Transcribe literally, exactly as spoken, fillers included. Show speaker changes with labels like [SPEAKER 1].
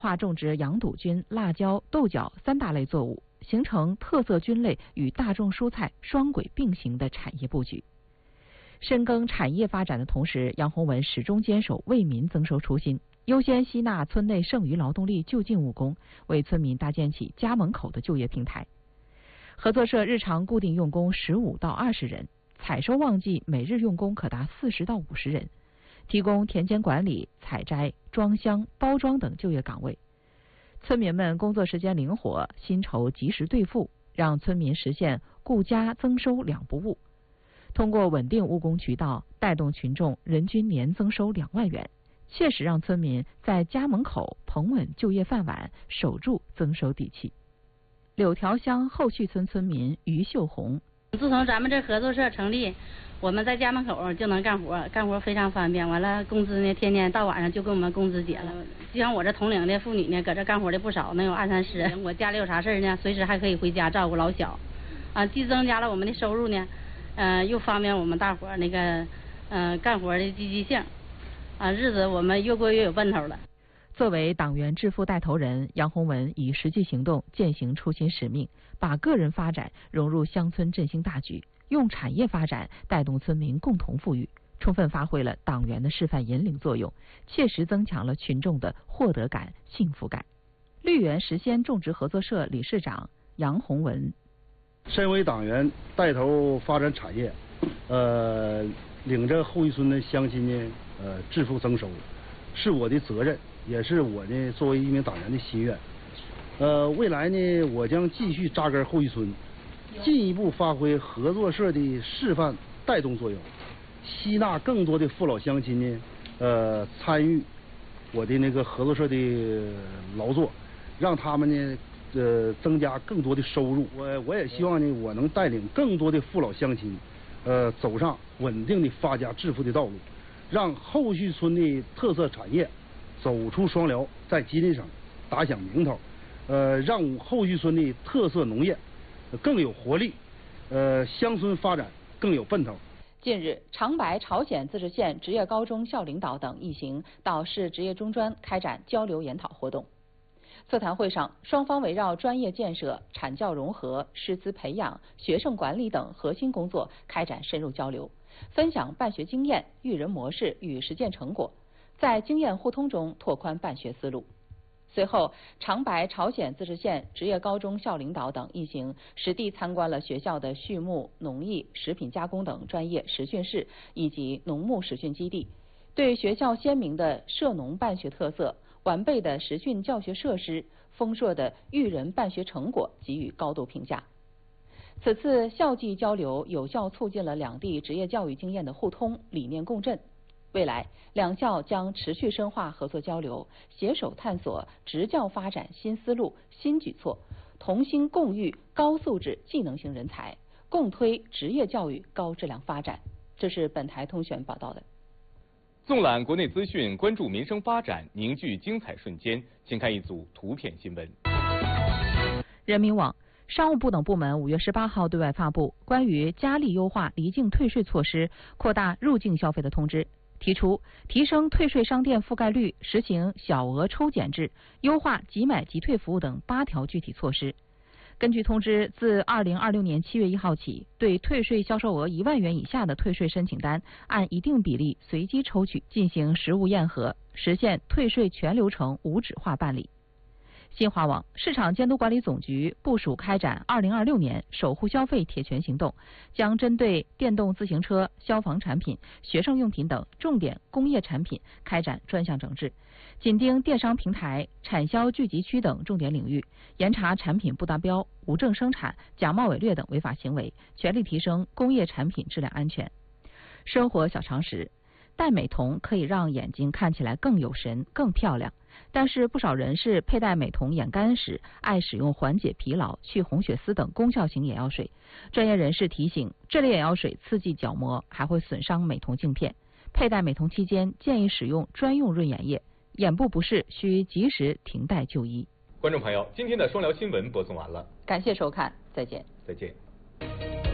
[SPEAKER 1] 化种植洋肚菌、辣椒、豆角三大类作物，形成特色菌类与大众蔬菜双轨并行的产业布局。深耕产业发展的同时，杨洪文始终坚守为民增收初心，优先吸纳村内剩余劳动力就近务工，为村民搭建起家门口的就业平台。合作社日常固定用工十五到二十人，采收旺季每日用工可达四十到五十人，提供田间管理、采摘、装箱、包装等就业岗位。村民们工作时间灵活，薪酬及时兑付，让村民实现顾家增收两不误。通过稳定务工渠道，带动群众人均年增收两万元，切实让村民在家门口捧稳就业饭碗，守住增收底气。柳条乡后续村村民于秀红：
[SPEAKER 2] 自从咱们这合作社成立，我们在家门口就能干活，干活非常方便。完了，工资呢，天天到晚上就给我们工资结了。就像我这同龄的妇女呢，搁这干活的不少，能有二三十。我家里有啥事呢，随时还可以回家照顾老小，啊，既增加了我们的收入呢，呃，又方便我们大伙那个，嗯、呃，干活的积极性，啊，日子我们越过越有奔头了。
[SPEAKER 1] 作为党员致富带头人，杨洪文以实际行动践行初心使命，把个人发展融入乡村振兴大局，用产业发展带动村民共同富裕，充分发挥了党员的示范引领作用，切实增强了群众的获得感、幸福感。绿源实鲜种植合作社理事长杨洪文：
[SPEAKER 3] 身为党员带头发展产业，呃，领着后续村的乡亲呢，呃，致富增收，是我的责任，也是我呢作为一名党员的心愿。呃，未来呢，我将继续扎根后续村，进一步发挥合作社的示范带动作用，吸纳更多的父老乡亲呢，呃，参与我的那个合作社的劳作，让他们呢，呃，增加更多的收入。我我也希望呢，我能带领更多的父老乡亲，呃，走上稳定的发家致富的道路，让后续村的特色产业走出双辽，在吉林省打响名头，呃，让后续村的特色农业更有活力，呃，乡村发展更有奔头。
[SPEAKER 1] 近日，长白朝鲜自治县职业高中校领导等一行到市职业中专开展交流研讨活动。座谈会上，双方围绕专业建设、产教融合、师资培养、学生管理等核心工作开展深入交流，分享办学经验、育人模式与实践成果，在经验互通中拓宽办学思路。随后，长白朝鲜自治县职业高中校领导等一行实地参观了学校的畜牧、农艺、食品加工等专业实训室以及农牧实训基地，对学校鲜明的社农办学特色、完备的实训教学设施、丰硕的育人办学成果给予高度评价。此次校际交流有效促进了两地职业教育经验的互通、理念共振。未来，两校将持续深化合作交流，携手探索职教发展新思路、新举措，同心共育高素质技能型人才，共推职业教育高质量发展。这是本台通选报道的。
[SPEAKER 4] 纵览国内资讯，关注民生发展，凝聚精彩瞬间。请看一组图片新闻。
[SPEAKER 1] 人民网、商务部等部门五月十八号对外发布关于加力优化离境退税措施、扩大入境消费的通知，提出提升退税商店覆盖率，实行小额抽检制，优化即买即退服务等八条具体措施。根据通知，自二零二六年七月一号起，对退税销售额一万元以下的退税申请单，按一定比例随机抽取，进行实物验核，实现退税全流程无纸化办理。新华网、市场监督管理总局部署开展二零二六年守护消费铁拳行动，将针对电动自行车、消防产品、学生用品等重点工业产品开展专项整治，紧盯电商平台、产销聚集区等重点领域，严查产品不达标、无证生产、假冒伪劣等违法行为，全力提升工业产品质量安全。生活小常识：戴美瞳可以让眼睛看起来更有神、更漂亮。但是不少人士佩戴美瞳眼干时，爱使用缓解疲劳、去红血丝等功效型眼药水。专业人士提醒，这类眼药水刺激角膜，还会损伤美瞳镜片。佩戴美瞳期间，建议使用专用润眼液。眼部不适需及时停戴就医。
[SPEAKER 4] 观众朋友，今天的双聊新闻播送完了，
[SPEAKER 1] 感谢收看，再见。
[SPEAKER 4] 再见。